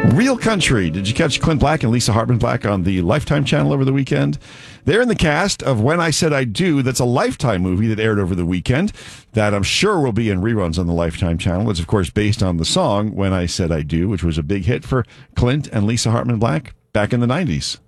Real Country. Did you catch Clint Black and Lisa Hartman Black on the Lifetime channel over the weekend? They're in the cast of When I Said I Do. That's a Lifetime movie that aired over the weekend that I'm sure will be in reruns on the Lifetime channel. It's, of course, based on the song When I Said I Do, which was a big hit for Clint and Lisa Hartman Black back in the 90s.